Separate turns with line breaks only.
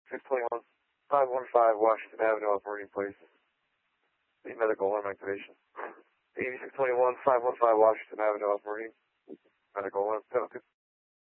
621, 515 Washington Avenue off Marine Place. The medical alarm activation. 8621, 515 Washington Avenue off Marine. Medical alarm.